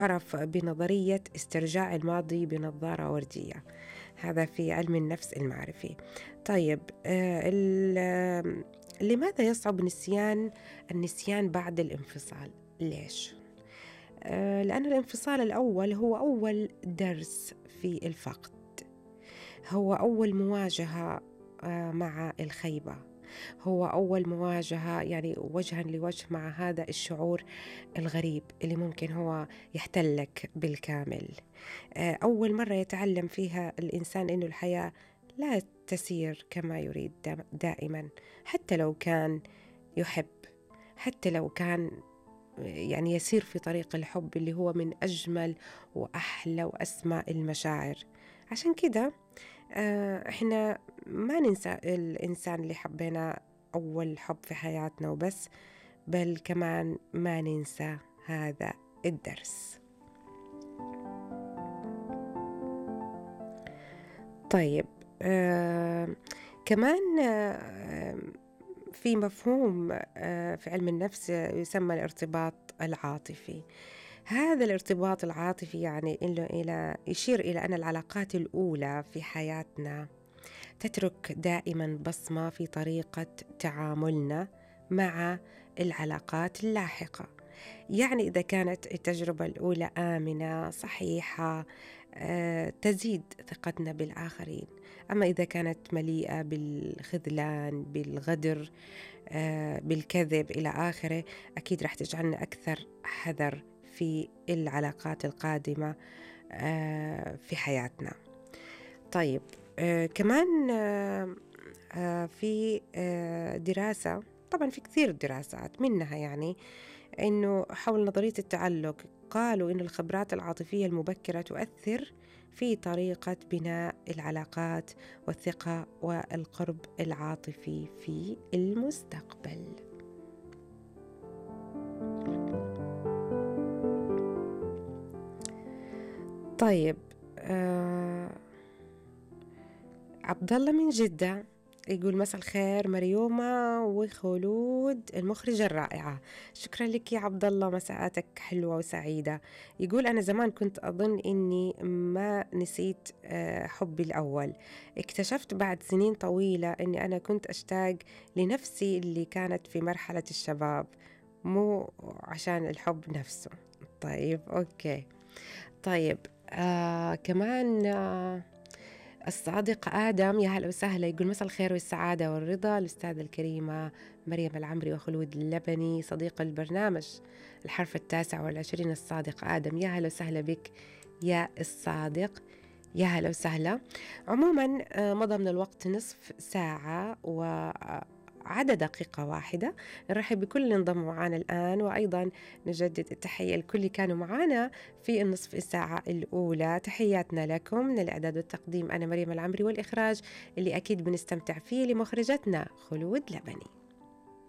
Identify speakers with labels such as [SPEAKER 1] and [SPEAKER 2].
[SPEAKER 1] عرف بنظرية استرجاع الماضي بنظارة وردية. هذا في علم النفس المعرفي. طيب لماذا يصعب النسيان بعد الانفصال؟ ليش؟ لأن الانفصال الأول هو أول درس في الفقد، هو أول مواجهة مع الخيبة، هو أول مواجهة يعني وجها لوجه مع هذا الشعور الغريب اللي ممكن هو يحتلك بالكامل. أول مرة يتعلم فيها الإنسان إنه الحياة لا تسير كما يريد دائما، حتى لو كان يحب، حتى لو كان يعني يسير في طريق الحب اللي هو من أجمل وأحلى وأسمى المشاعر. عشان كده إحنا ما ننسى الإنسان اللي حبينا أول حب في حياتنا وبس، بل كمان ما ننسى هذا الدرس. طيب كمان في مفهوم في علم النفس يسمى الارتباط العاطفي. هذا الارتباط العاطفي يعني إنه يشير إلى أن العلاقات الأولى في حياتنا تترك دائما بصمة في طريقة تعاملنا مع العلاقات اللاحقة. يعني إذا كانت التجربة الأولى آمنة صحيحة تزيد ثقتنا بالآخرين، أما إذا كانت مليئة بالخذلان بالغدر بالكذب إلى آخره، أكيد رح تجعلنا أكثر حذر في العلاقات القادمة في حياتنا. طيب كمان في دراسة، طبعا في كثير دراسات منها يعني إنه حول نظرية التعلق، قالوا إن الخبرات العاطفية المبكرة تؤثر في طريقة بناء العلاقات والثقة والقرب العاطفي في المستقبل. طيب عبد الله من جدة يقول مساء الخير مريومة وخلود المخرجة الرائعة. شكرا لك يا عبد الله، مساءاتك حلوة وسعيدة. يقول أنا زمان كنت أظن إني ما نسيت حبي الأول، اكتشفت بعد سنين طويلة إني أنا كنت أشتاق لنفسي اللي كانت في مرحلة الشباب، مو عشان الحب نفسه. طيب أوكي. طيب كمان الصادق آدم يا هلا وسهلا، يقول مساء الخير والسعادة والرضا الأستاذة الكريمة مريم العمري وخلود اللبني صديق البرنامج الحرف 29. الصادق آدم يا هلا وسهلا بك يا الصادق، يا هلا وسهلا. عموما مضى من الوقت نصف ساعة وعدد دقيقة واحدة. نرحب بكل اللي انضموا معنا الآن، وأيضا نجدد التحية لكل اللي كانوا معنا في النصف الساعة الأولى. تحياتنا لكم من الإعداد والتقديم، أنا مريم العمري، والإخراج اللي أكيد بنستمتع فيه لمخرجتنا خلود لبني.